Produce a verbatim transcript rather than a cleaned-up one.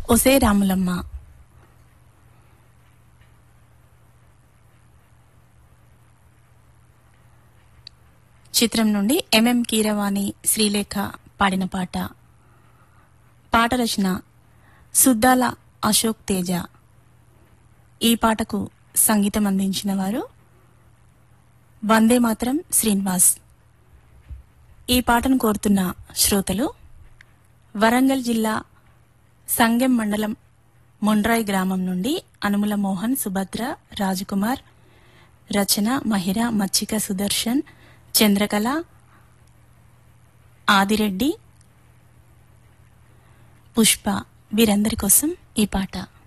ఒసే రాములమ్మ. చిత్రం నుండి ఎంఎం కీరవాణి శ్రీలేఖ పాడిన పాట. పాట రచన సుద్దాల అశోక్ తేజ. ఈ పాటకు సంగీతం అందించిన వారు వందే మాత్రం శ్రీనివాస్. ఈ పాటను కోరుతున్న శ్రోతలు వరంగల్ జిల్లా సంగెం మండలం మొండ్రాయి గ్రామం నుండి అనుముల మోహన్, సుభద్ర, రాజకుమార్, రచన, మహిర, మచ్చిక, సుదర్శన్, చంద్రకళ, ఆదిరెడ్డి, పుష్ప. వీరందరి కోసం ఈ పాట.